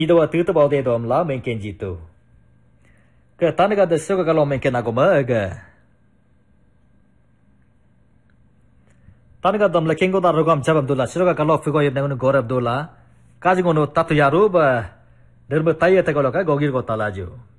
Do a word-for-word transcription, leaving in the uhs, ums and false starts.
Ido wa tu tu bau de dom la men ken jitu. Ke tanaga de so ka lo men ken ako ma ga. Tanaga dom la kengo da rogam jabam dula so ka lo figo yeb ne gorab dula. Kaji gono tatu yaru ba derbe tayya ta ko lo ka gogir ko talaju.